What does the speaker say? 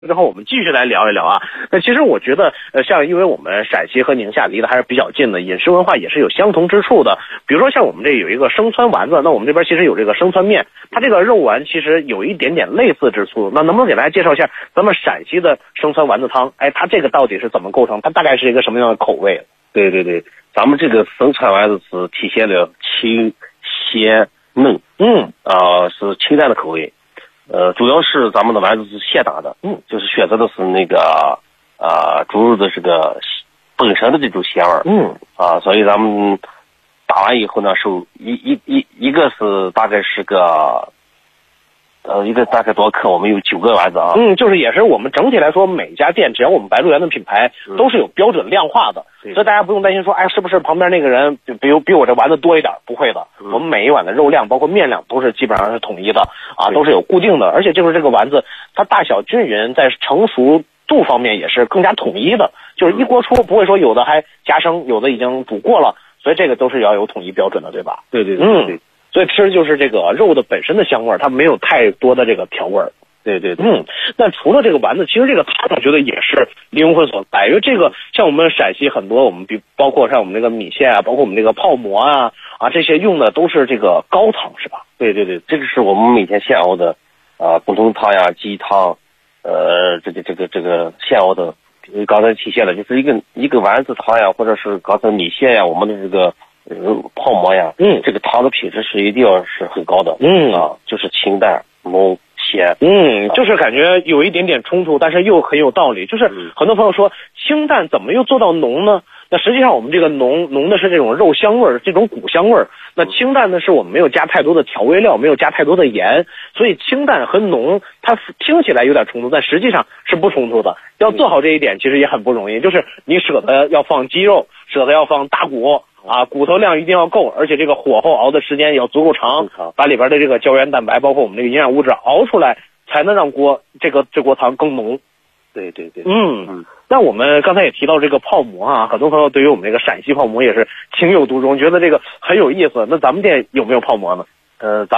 之后我们继续来聊一聊啊。那其实我觉得像因为我们陕西和宁夏离得还是比较近的，饮食文化也是有相同之处的。比如说像我们这有一个生汆丸子，那我们这边其实有这个生汆面，它这个肉丸其实有一点点类似之处。那能不能给大家介绍一下咱们陕西的生汆丸子汤？哎，它这个到底是怎么构成？它大概是一个什么样的口味？ 对对对，咱们这个生汆丸子是体现了清鲜嫩，是清淡的口味。主要是咱们的丸子是现打的，就是选择的是那个猪肉的这个本身的这种鲜味，所以咱们打完以后呢，收一个是大概是个一个大概多少克？我们有9个丸子啊。 就是也是我们整体来说，每家店只要我们白鹿原的品牌都是有标准量化的，所以大家不用担心说，哎，是不是旁边那个人比我这丸子多一点？不会的，我们每一碗的肉量包括面量都是基本上是统一的啊，都是有固定的，而且就是这个丸子它大小均匀，在成熟度方面也是更加统一的，就是一锅出，不会说有的还加生，有的已经煮过了，所以这个都是要有统一标准的，对吧？ 对对对对。 所以吃就是这个肉的本身的香味，它没有太多的这个调味。 对对对。 那除了这个丸子，其实这个汤我觉得也是灵魂所在，因为这个像我们陕西很多，我们包括像我们这个米线啊，包括我们这个泡馍啊这些用的都是这个高汤，是吧？ 对对对，这个是我们每天现熬的骨头汤呀、鸡汤，这个现熬的，刚才体现了就是一个丸子汤呀，或者是刚才米线呀，我们的这个泡馍呀，这个汤的品质是一定要是很高的，就是清淡浓鲜， 就是感觉有一点点冲突，但是又很有道理。就是很多朋友说清淡怎么又做到浓呢？那实际上我们这个浓的是这种肉香味儿，这种骨香味儿。那清淡呢是我们没有加太多的调味料，没有加太多的盐，所以清淡和浓它听起来有点冲突，但实际上是不冲突的。要做好这一点其实也很不容易，就是你舍得要放鸡肉，舍得要放大骨。骨头量一定要够，而且这个火候熬的时间也要足够长，把里边的这个胶原蛋白，包括我们这个营养物质熬出来，才能让这锅汤更浓。 对对对。 那我们刚才也提到这个泡馍啊，很多朋友对于我们这个陕西泡馍也是情有独钟，觉得这个很有意思。那咱们店有没有泡馍呢？ 咱